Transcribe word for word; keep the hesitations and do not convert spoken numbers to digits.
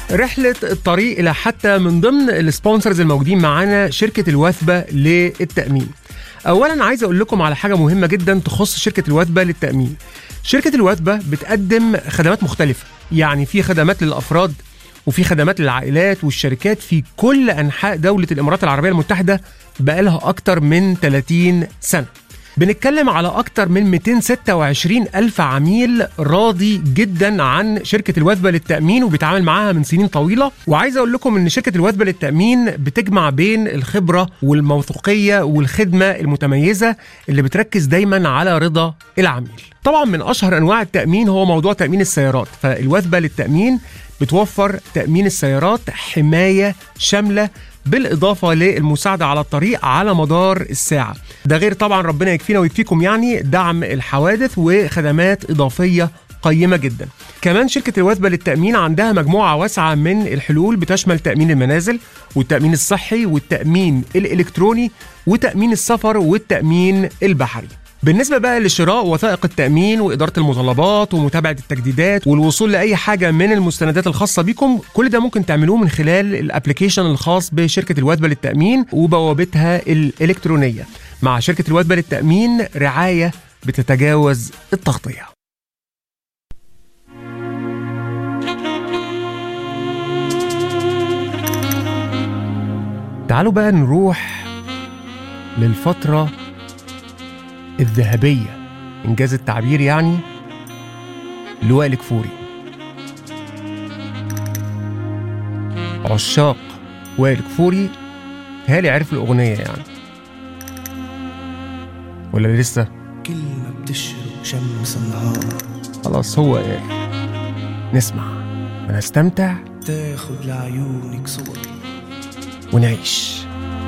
رحلة الطريق إلى حتى من ضمن السبونسرز الموجودين معانا شركة الوثبة للتأمين. أولا عايز أقول لكم على حاجة مهمة جدا تخص شركة الوثبة للتأمين. شركة الوثبة بتقدم خدمات مختلفة، يعني في خدمات للأفراد وفي خدمات للعائلات والشركات في كل أنحاء دولة الإمارات العربية المتحدة بقالها أكتر من ثلاثين سنة. بنتكلم على أكتر من مئتين وستة وعشرين ألف عميل راضي جدا عن شركة الوثبة للتأمين وبيتعامل معاها من سنين طويلة. وعايز أقول لكم أن شركة الوثبة للتأمين بتجمع بين الخبرة والموثوقية والخدمة المتميزة اللي بتركز دايما على رضا العميل. طبعا من أشهر أنواع التأمين هو موضوع تأمين السيارات، فالوثبة للتأمين بتوفر تأمين السيارات حماية شاملة بالإضافة للمساعدة على الطريق على مدار الساعة. ده غير طبعا ربنا يكفينا ويكفيكم يعني دعم الحوادث وخدمات إضافية قيمة جدا. كمان شركة الوثبة للتأمين عندها مجموعة واسعة من الحلول بتشمل تأمين المنازل والتأمين الصحي والتأمين الإلكتروني وتأمين السفر والتأمين البحري. بالنسبة بقى لشراء وثائق التأمين وإدارة المتطلبات ومتابعة التجديدات والوصول لأي حاجة من المستندات الخاصة بكم، كل ده ممكن تعملوه من خلال الابليكيشن الخاص بشركة الوثبة للتأمين وبوابتها الإلكترونية. مع شركة الوثبة للتأمين رعاية بتتجاوز التغطية. تعالوا بقى نروح للفترة الذهبية إنجاز التعبير يعني لوائل كفوري. عشاق وائل كفوري هالي عرف الأغنية يعني ولا لسه؟ كلمة بتشرق شمس النهار خلاص هو قال. نسمع ونستمتع، تاخد لعيونك صور ونعيش.